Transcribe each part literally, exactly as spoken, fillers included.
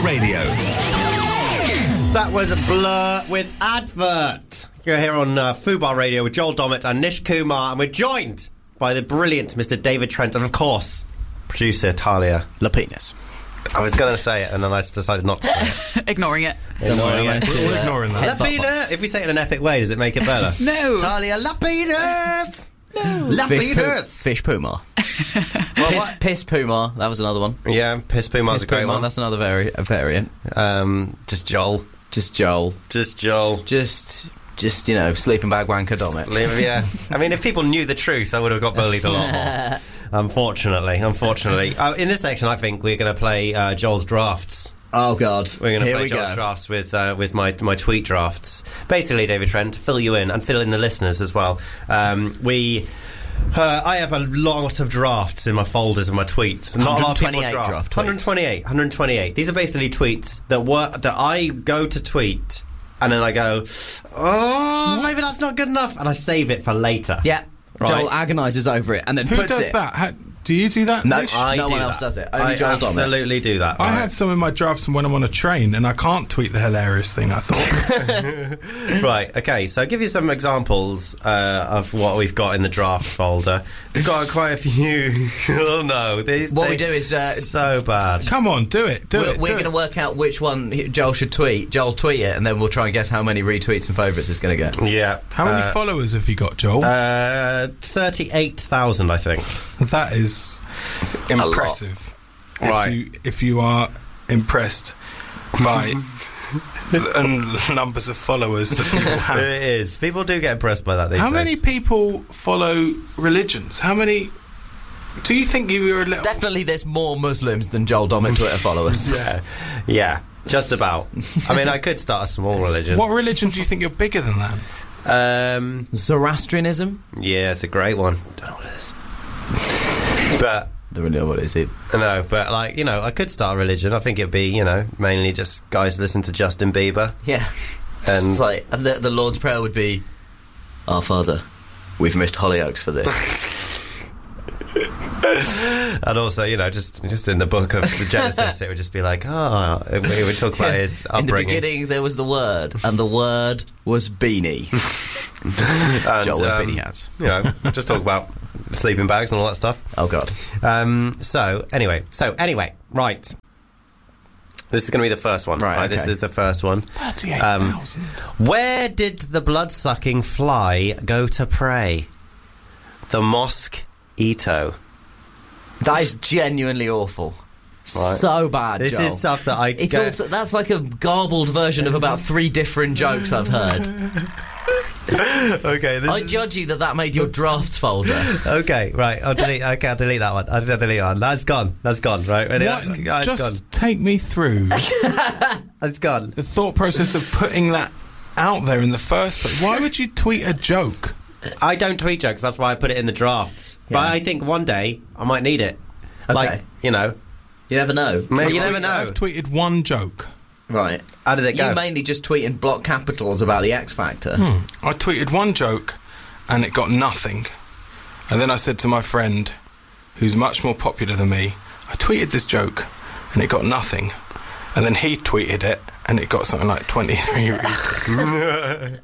Radio. That was a Blur with Advert. You're here on uh, Fubar Radio with Joel Dommett and Nish Kumar, and we're joined by the brilliant Mister David Trent and, of course, producer Talia Lapinas. I was going to say it, and then I decided not to say it. Ignoring it. Ignoring it. We're ignoring that. Lapina! If we say it in an epic way, does it make it better? No. Talia Lapinas! No. Fish, Lapinas! Fish Puma. Well, Piss, what? Piss Puma, that was another one. Yeah, Piss Puma's Piss a great Puma, one. that's another vari- a variant. Um, just Joel. Just Joel. Just Joel. Just, just you know, sleeping bag wanker Domit. Yeah. I mean, if people knew the truth, I would have got bullied a lot more. Unfortunately, unfortunately. Uh, in this section, I think we're going to play uh, Joel's drafts. Oh, God. We're going to Here play we Joel's go. drafts with uh, with my my tweet drafts. Basically, David Trent, to fill you in and fill in the listeners as well. Um, we. Uh, I have a lot of drafts in my folders of my tweets. Not a lot of people one hundred twenty-eight draft. draft tweets. one hundred twenty-eight. one hundred twenty-eight. These are basically tweets that were that I go to tweet, and then I go, oh, maybe that's not good enough, and I save it for later. Yeah. Right. Joel agonises over it and then Who puts does it. that? How, do you do that? No, Nish? I no do one else that. does it. Only I Joel Dommett. absolutely do that. I right? have some in my drafts when I'm on a train and I can't tweet the hilarious thing I thought. Right, okay, so I'll give you some examples uh, of what we've got in the draft folder. We've got quite a few. Oh no, these What we they- do is, uh, so bad. Come on, do it, do we're it. we're do going to it. work out which one he- Joel should tweet. Joel tweet it, and then we'll try and guess how many retweets and favourites it's going to get. Yeah. How many uh, followers have you got, Joel? Uh, thirty-eight thousand, I think. that is impressive. If Right. you if you are impressed by the numbers of followers that people have. It is. People do get impressed by that these How days. many people follow religions? How many? Do you think you were a little? Definitely there's more Muslims than Joel Dommett Twitter followers. Yeah. Yeah, just about. I mean, I could start a small religion. What religion do you think you're bigger than that? Um, Zoroastrianism? yeah, it's a great one. Don't know what it is. But... Don't really know what it is either. No, but, like, you know, I could start a religion. I think it'd be, you know, mainly just guys listen to Justin Bieber. Yeah. And- It's like, and the, the Lord's Prayer would be, Our Father, we've missed Hollyoaks for this. And also, you know, just just in the book of the Genesis, it would just be like, oh, it, it would talk about his In the upbringing. beginning, there was the Word, and the Word was Beanie. And, Joel wears um, beanie hats. You know, just talk about sleeping bags and all that stuff. Oh, God. Um, so, anyway, so, anyway, right. This is going to be the first one. Right, This okay. is the first one. Thirty-eight Um, thousand. Where did the blood-sucking fly go to pray? The Mosque Ito. That is genuinely awful. Right. So bad, This Joel. is stuff that I... It's go- also, that's like a garbled version of about three different jokes I've heard. Okay, this I is... judge you that that made your drafts folder. Okay, right, I'll delete... Okay, I'll delete that one. I'll delete that one. That's gone. That's gone, right? Ready? What? That's, that's Just gone. take me through That's gone. the thought process of putting that out there in the first place. Why would you tweet a joke? I don't tweet jokes, that's why I put it in the drafts. But Yeah. I think one day I might need it. Okay. Like, you know, You never know. maybe you I've never tweeted- know. I've tweeted one joke. Right. How did it go? You mainly just tweet in block capitals about the X Factor. I tweeted one joke and it got nothing. And then I said to my friend, who's much more popular than me, I tweeted this joke and it got nothing. And then he tweeted it and it got something like twenty-three retweets.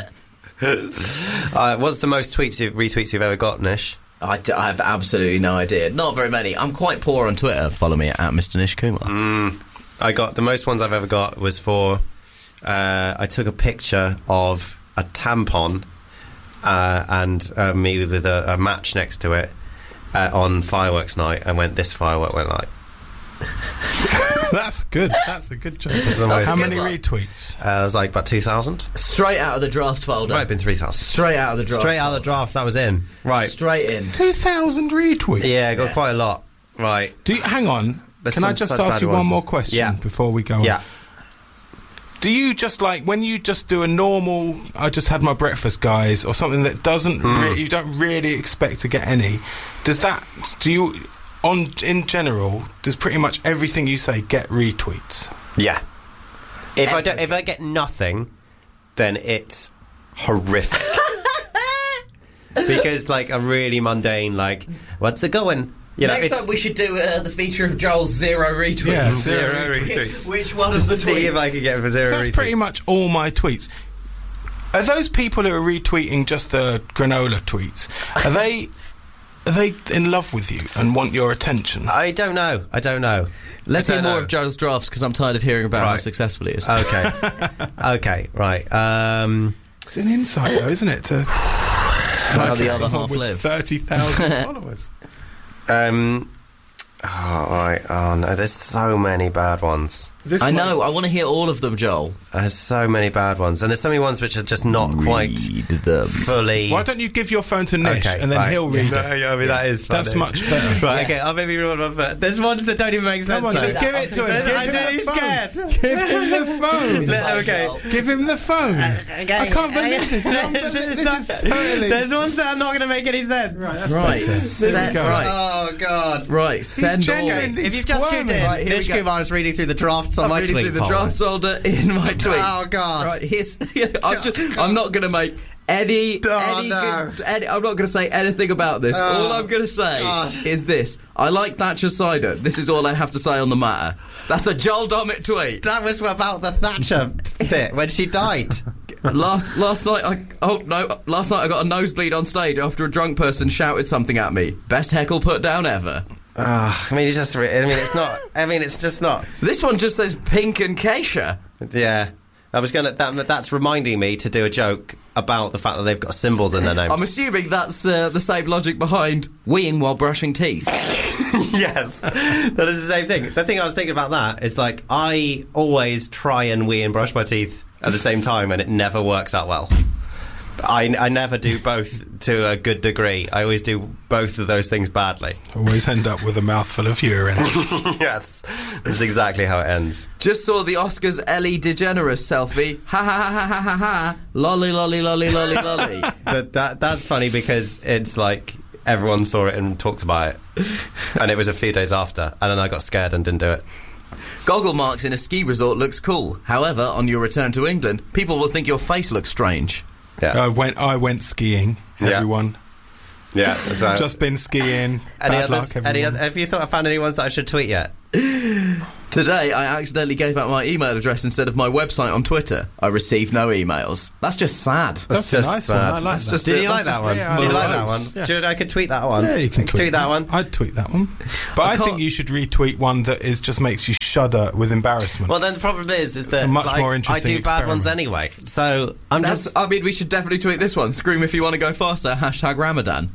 Uh, what's the most tweets, you've, retweets you've ever got, Nish? I, d- I have absolutely no idea. Not very many. I'm quite poor on Twitter. Follow me at Mister Nish Kumar. Mm, I got the most ones I've ever got was for uh, I took a picture of a tampon uh, and uh, me with a, a match next to it uh, on fireworks night, and went this firework went like. That's good. That's a good joke. the most- How good many one. retweets? Uh, it was like about two thousand. Straight out of the draft folder. Might have been three thousand. Straight out of the draft. Straight out of the draft, that was in. Right. Straight in. two thousand retweets? Yeah, I got Yeah. quite a lot. Right. Do you, hang on. There's Can I some just such ask bad you one ones. more question Yeah. before we go on? Yeah. Do you just like when you just do a normal I just had my breakfast guys or something that doesn't Hmm. re- you don't really expect to get any, does that do you on in general does pretty much everything you say get retweets? Yeah. If I don't, if I get nothing, then it's horrific. Because like a really mundane, like, what's it going? You know, Next it's- time we should do uh, the feature of Joel's zero retweets. Yeah, zero zero retweets. Which one of the See tweets? if I can get for zero So that's retweets. pretty much all my tweets. Are those people who are retweeting just the granola tweets? Are they are they in love with you and want your attention? I don't know. I don't know. Let's I hear don't more know. of Joel's drafts because I'm tired of hearing about how Right. successful he is. Okay. Okay. Right. Um, It's an insight, though, isn't it? To How the other someone half with live. thirty thousand followers. um. Oh, right. Oh no. There's so many bad ones. This I one- know. I want to hear all of them, Joel. There's so many bad ones, and there's so many ones which are just not quite Read them. fully. Why don't you give your phone to Nish Okay, and then right. he'll read Yeah, it? yeah, I mean, that is funny. That's much better. Right, Yeah. okay, I'll maybe read one, but there's ones that don't even make sense. Come on, though. just give it to him. I Give him don't- the he's phone. scared. Give him the phone. Le- okay. Give him the phone. I can't believe this. This There's not- is totally. There's ones that are not going to make any sense. Right, that's Right. better. Set- There we go. right. Oh, God. Right. Send all. genuinely If you've just tuned in, Right, here we Nish go. Kumar is reading through the drafts on I'm my reading tweet through the folder. draft folder in my tweets. Oh, God. Right, here's. I'm, just, I'm not going to make any. Oh, any, no. good- any I'm not going to say anything about this. Oh, all I'm going to say God. is this: I like Thatcher cider. This is all I have to say on the matter. That's a Joel Dommett tweet. That was about the Thatcher bit when she died. Last last night, I oh no, last night I got a nosebleed on stage after a drunk person shouted something at me. Best heckle put down ever. Oh, I mean, it's just. re- I mean, it's not. I mean, it's just not. This one just says pink and Keisha. Yeah. I was gonna. That, that's reminding me to do a joke about the fact that they've got symbols in their names. I'm assuming that's uh, the same logic behind weeing while brushing teeth. Yes, that is the same thing. The thing I was thinking about that is like I always try and wee and brush my teeth at the same time, and it never works out well. I, I never do both to a good degree. I always do both of those things badly. Always end up with a mouthful of urine. Yes, that's exactly how it ends. Just saw the Oscars Ellie DeGeneres selfie. Ha ha ha ha ha ha ha. Lolly lolly lolly lolly lolly. But that that's funny because it's like everyone saw it and talked about it, and it was a few days after, and then I got scared and didn't do it. Goggle marks in a ski resort looks cool. However, on your return to England, people will think your face looks strange. Yeah, I went. I went skiing. Yeah. Everyone, yeah. So, just been skiing. any Bad others? luck, Any everyone. other, have you thought I found any ones that I should tweet yet? Today, I accidentally gave out my email address instead of my website on Twitter. I received no emails. That's just sad. That's a nice one. I like That's that. just Did a- you like that's that just- one? yeah, Did you I like like that one? those. Yeah. Should I could tweet that one? Yeah, you can tweet, that one. I'd tweet that one. But I, can't- think you should retweet one that is just makes you shudder with embarrassment. Well, then the problem is, is that a much like, more I interesting do bad ones experiment. anyway. So I'm That's, just I mean, we should definitely tweet this one. Scream if you want to go faster. Hashtag Ramadan.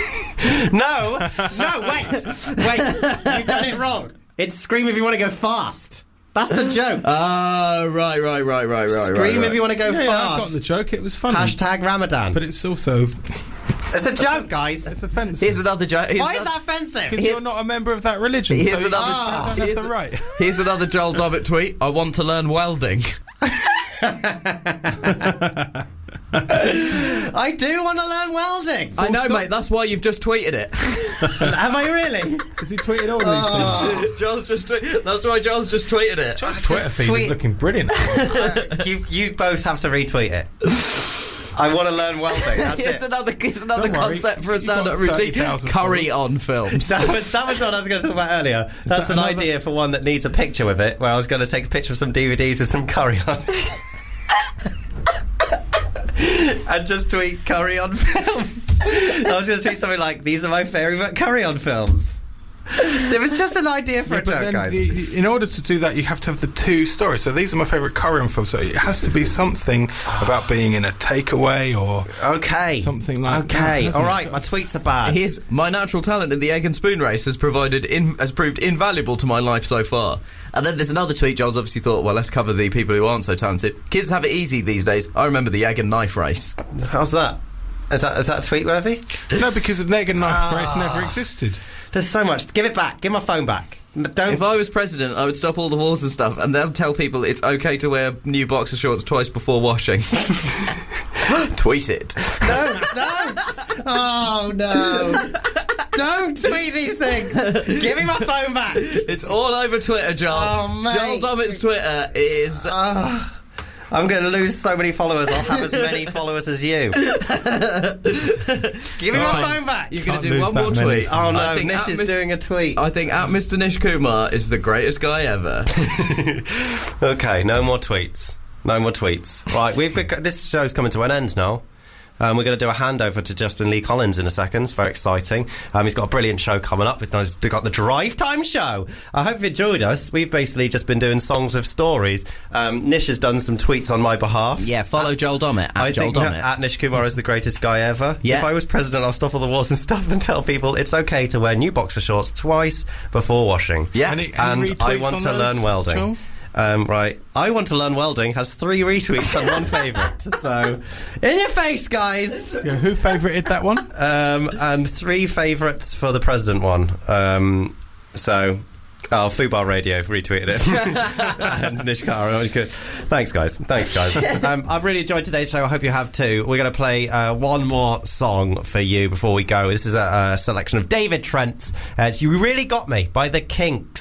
no, no. Wait, wait. You've done it wrong. It's scream if you want to go fast. That's the joke. Ah, right, right, right, right, right. Scream right, right. if you want to go yeah, yeah, I got fast. the joke. It was funny. Hashtag Ramadan. But it's also It's a joke, guys. it's offensive. Here's another joke. Here's Why is another- that offensive? Because you're not a member of that religion. Here's so you another- don't have here's the a- right. Here's another Joel Dommett tweet. I want to learn welding. I do want to learn welding. I know, stop. mate. That's why you've just tweeted it. Have I really? Has he tweeted all these things? Joel's just tweet. That's why Joel's just tweeted it. John's Twitter feed tweet- is looking brilliant. you you both have to retweet it. I want to learn welding. That's It's it. another, it's another Don't worry. concept for a You've got stand-up routine. thirty thousand Curry on films. That was, that was what I was going to talk about earlier. That's that an another- idea for one that needs a picture with it, where I was going to take a picture of some D V Ds with some curry on. And just tweet curry on films. I was going to tweet something like, these are my favourite curry on films. It was just an idea for Yeah, a but joke, then guys. the, in order to do that, you have to have the two stories. So these are my favourite Korean films. So it has to be something about being in a takeaway or Okay. something like that, Okay. hasn't All it? right. My tweets are bad. Here's my natural talent in the egg and spoon race has provided in, has proved invaluable to my life so far. And then there's another tweet. Joel's obviously thought, well, let's cover the people who aren't so talented. Kids have it easy these days. I remember the egg and knife race. How's that? Is that is that tweet worthy? No, because the egg and knife Ah. race never existed. There's so much. Give it back. Give my phone back. N- Don't. If I was president, I would stop all the wars and stuff, and they'll tell people it's okay to wear new boxer shorts twice before washing. Tweet it. Don't, don't! Oh, no. Don't tweet these things! Give me my phone back! It's all over Twitter, Joel. Oh, mate. Joel Dommett's Twitter is... Ah. I'm going to lose so many followers. I'll have as many followers as you. Give me my phone back. You're going Can't to do lose one that more many. tweet. Oh no, I think Nish at is Mis- doing a tweet. I think at Mister Nish Kumar is the greatest guy ever. Okay, no more tweets. No more tweets. Right, we've got, this show's coming to an end now. Um, we're going to do a handover to Justin Lee Collins in a second. It's very exciting. Um, he's got a brilliant show coming up. He's got the Drive Time Show. I hope you enjoyed us. We've basically just been doing songs with stories. Um, Nish has done some tweets on my behalf. Yeah, follow Joel Dommett at I Joel think Dommett. at Nish Kumar is the greatest guy ever. Yeah. If I was president, I'll stop all the wars and stuff and tell people it's okay to wear new boxer shorts twice before washing. Yeah. Any, any And I retweets want on to those, learn welding. Joel? Um, right, I want to learn welding has three retweets and one favourite. So, in your face, guys. Yeah, who favourited that one? Um, and three favourites for the president one. Um, so, oh, Fubar Radio retweeted it. And Nish Kara, really good. Thanks, guys. Thanks, guys. Um, I've really enjoyed today's show. I hope you have too. We're going to play uh, one more song for you before we go. This is a, a selection of David Trent's. Uh, it's You Really Got Me by The Kinks.